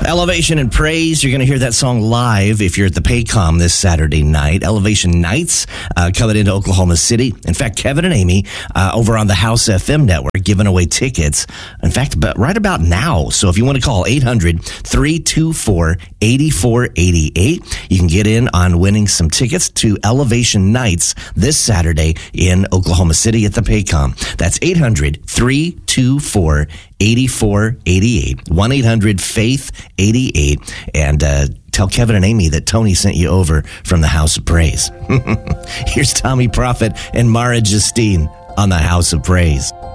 Elevation and Praise. You're going to hear that song live if you're at the Paycom this Saturday night. Elevation Nights coming into Oklahoma City. In fact, Kevin and Amy over on the House FM network giving away tickets. In fact, but right about now. So if you want to call 800-324-8488, you can get in on winning some tickets to Elevation Nights this Saturday in Oklahoma City at the Paycom. That's 800-324-8488. 1-800-FAITH-88. And tell Kevin and Amy that Tony sent you over from the House of Praise. Here's Tommy Prophet and Mara Justine on the House of Praise.